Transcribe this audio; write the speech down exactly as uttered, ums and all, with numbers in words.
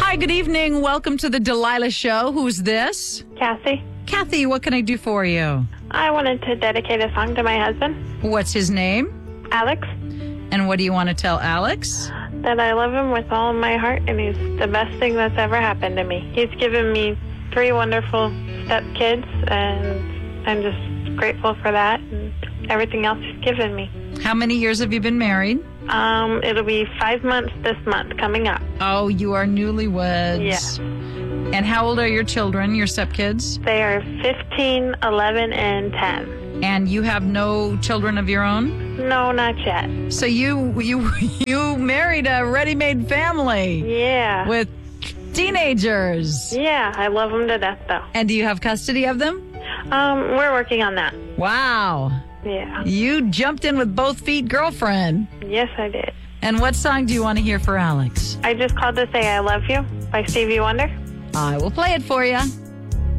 Hi, good evening. Welcome to the Delilah Show. Who's this? Kathy. Kathy, what can I do for you? I wanted to dedicate a song to my husband, What's his name? Alex, And what do you want to tell Alex? that I love him with all my heart and he's the best thing that's ever happened to me. He's given me three wonderful stepkids and I'm just grateful for that and everything else he's given me. How many years have you been married? Um, it'll be five months this month coming up. Oh, you are newlyweds. Yes. And how old are your children, your stepkids? They are fifteen, eleven, and ten. And you have no children of your own? No, not yet. So you you you married a ready-made family Yeah. with teenagers. Yeah, I love them to death, though. And do you have custody of them? Um, we're working on that. Wow. Yeah. You jumped in with both feet, girlfriend. Yes, I did. And what song do you want to hear for Alex? I just called to say I love you by Stevie Wonder. I will play it for you.